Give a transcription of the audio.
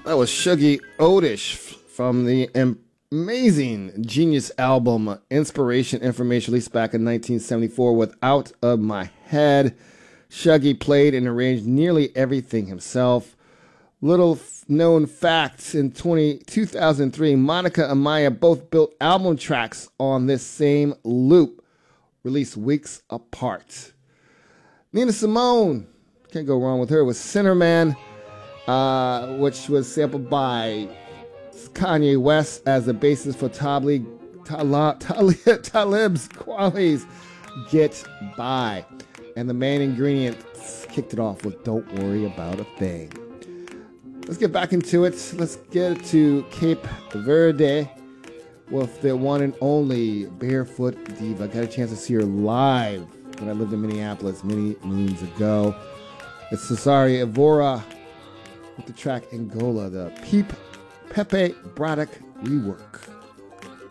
That was Shuggie Odish from the amazing Genius album Inspiration Information, released back in 1974 with Out of My Head. Shuggie played and arranged nearly everything himself. Little known facts: in 2003, Monica and Maya both built album tracks on this same loop, released weeks apart. Nina Simone, can't go wrong with her, was Sinner Man, which was sampled by Kanye West as the basis for Talib's Kweli's Get By. And the main ingredient kicked it off with Don't Worry About a Thing. Let's get back into it. Let's get to Cape Verde with the one and only Barefoot Diva. I got a chance to see her live when I lived in Minneapolis many moons ago. It's Cesare Evora with the track Angola, the Pepe Braddock rework.